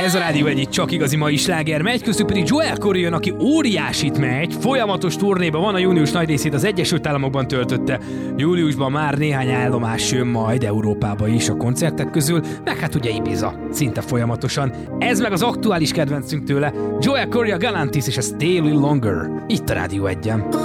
Ez a Rádió Egy, csak igazi mai sláger megy, köztük pedig Joel Corry jön, aki óriásit megy, folyamatos turnéban van, a június nagy részét az Egyesült Államokban töltötte. Júliusban már néhány állomás jön majd Európába is a koncertek közül, meg hát ugye Ibiza, szinte folyamatosan. Ez meg az aktuális kedvencünk tőle, Joel Corry, a Galantis és a Stay a Little Longer, itt a Rádió Egyen.